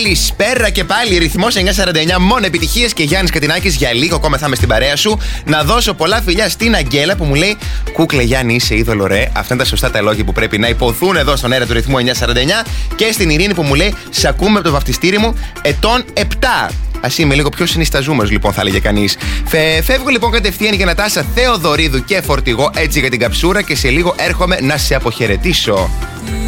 Μανώλης, πέρα και πάλι, ρυθμός 949, μόνο επιτυχίες και Γιάννης Κατινάκης. Για λίγο ακόμα θα είμαι στην παρέα σου. Να δώσω πολλά φιλιά στην Αγγέλα που μου λέει: Κούκλε Γιάννη, είσαι είδωλο, ρε. Αυτά είναι τα σωστά τα λόγια που πρέπει να υποθούν εδώ στον αέρα του ρυθμού 949. Και στην Ειρήνη που μου λέει: Σ' ακούμε από το βαφτιστήρι μου ετών 7. Α είμαι λίγο πιο συνισταζούμενος, λοιπόν, θα έλεγε κανείς. Φεύγω λοιπόν κατευθείαν για Νατάσα Θεοδωρίδου και φορτηγό έτσι για την καψούρα και σε λίγο έρχομαι να σε αποχαιρετήσω.